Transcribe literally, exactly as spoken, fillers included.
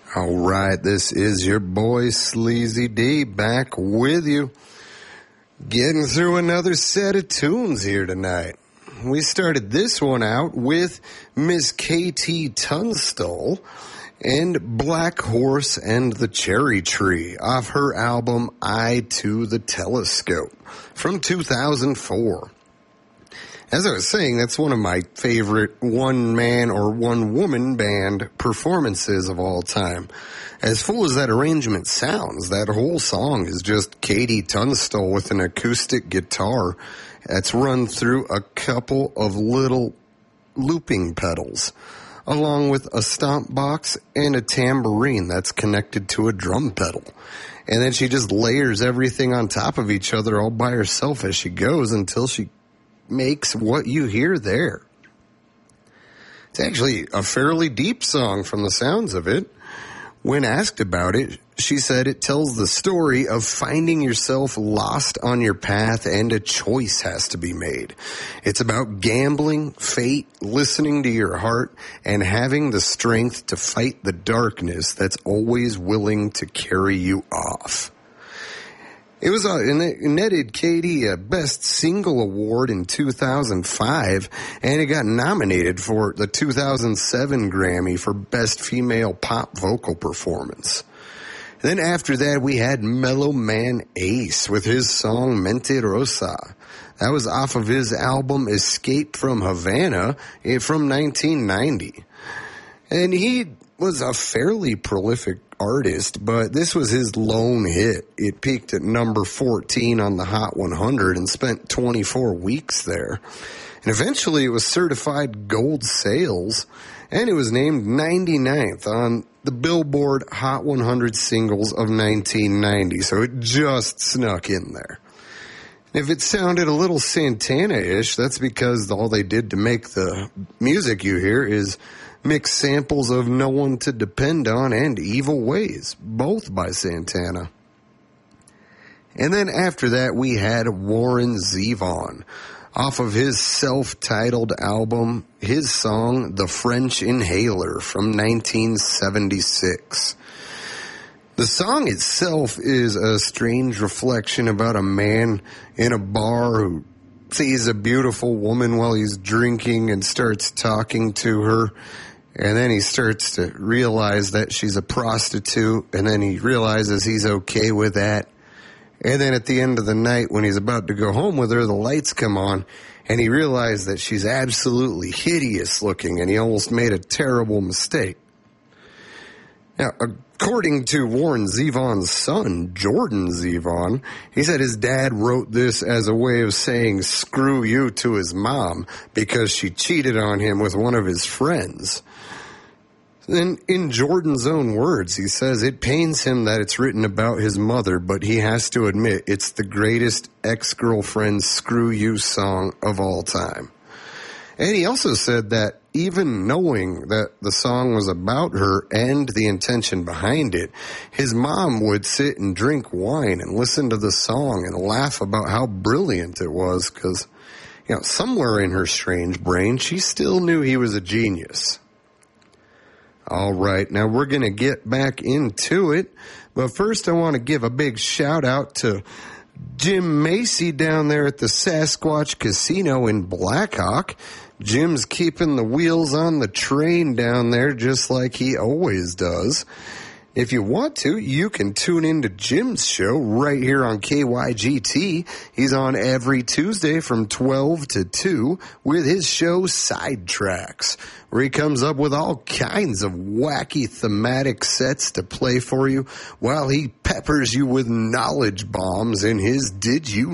All right, this is your boy Sleazy D back with you, getting through another set of tunes here tonight. We started this one out with Miss K T Tunstall and Black Horse and the Cherry Tree off her album Eye to the Telescope from two thousand four. As I was saying, that's one of my favorite one-man or one-woman band performances of all time. As full as that arrangement sounds, that whole song is just K T Tunstall with an acoustic guitar that's run through a couple of little looping pedals, along with a stomp box and a tambourine that's connected to a drum pedal. And then she just layers everything on top of each other all by herself as she goes until she makes what you hear there. It's actually a fairly deep song from the sounds of it. When asked about it, she said it tells the story of finding yourself lost on your path and a choice has to be made. It's about gambling, fate, listening to your heart, and having the strength to fight the darkness that's always willing to carry you off. It was uh, it netted Katie a Best Single Award in two thousand five, and it got nominated for the two thousand seven Grammy for Best Female Pop Vocal Performance. Then after that, we had Mellow Man Ace with his song Mentirosa. That was off of his album Escape from Havana from nineteen ninety. And he was a fairly prolific artist, but this was his lone hit. It peaked at number fourteen on the Hot one hundred and spent twenty-four weeks there. And eventually it was certified gold sales, and it was named ninety-ninth on the Billboard Hot one hundred Singles of nineteen ninety, so it just snuck in there. If it sounded a little Santana-ish, that's because all they did to make the music you hear is mix samples of No One to Depend On and Evil Ways, both by Santana. And then after that, we had Warren Zevon off of his self-titled album, his song, The French Inhaler from nineteen seventy-six. The song itself is a strange reflection about a man in a bar who sees a beautiful woman while he's drinking and starts talking to her. And then he starts to realize that she's a prostitute, and then he realizes he's okay with that. And then at the end of the night, when he's about to go home with her, the lights come on, and he realizes that she's absolutely hideous looking, and he almost made a terrible mistake. Now, according to Warren Zevon's son, Jordan Zevon, he said his dad wrote this as a way of saying screw you to his mom because she cheated on him with one of his friends. Then, in Jordan's own words, he says it pains him that it's written about his mother, but he has to admit it's the greatest ex-girlfriend screw you song of all time. And he also said that even knowing that the song was about her and the intention behind it, his mom would sit and drink wine and listen to the song and laugh about how brilliant it was because, you know, somewhere in her strange brain, she still knew he was a genius. All right, now we're going to get back into it, but first I want to give a big shout out to Jim Macy down there at the Sasquatch Casino in Blackhawk. Jim's keeping the wheels on the train down there just like he always does. If you want to, you can tune into Jim's show right here on K Y G T. He's on every Tuesday from twelve to two with his show Sidetracks, where he comes up with all kinds of wacky thematic sets to play for you while he peppers you with knowledge bombs in his Did You